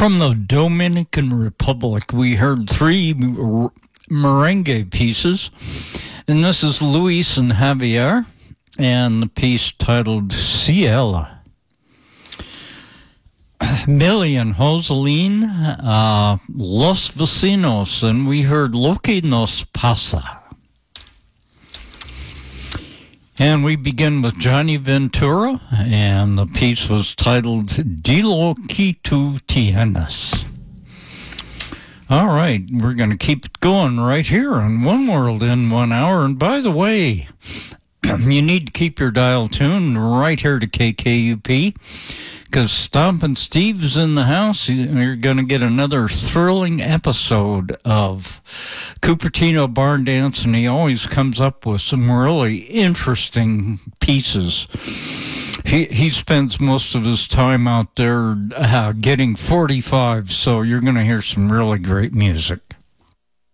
From the Dominican Republic, we heard three merengue pieces, and this is Luis and Javier, and the piece titled Ciela. Billy and Joseline, Los Vecinos, and we heard Lo que nos pasa. And we begin with Johnny Ventura, and the piece was titled Dilo que tú tienes. All right, we're going to keep it going right here on One World in 1 hour. And by the way, you need to keep your dial tuned right here to KKUP, because Stompin' Steve's in the house. You're going to get another thrilling episode of Cupertino Barn Dance, and he always comes up with some really interesting pieces. He spends most of his time out there getting 45, so you're going to hear some really great music.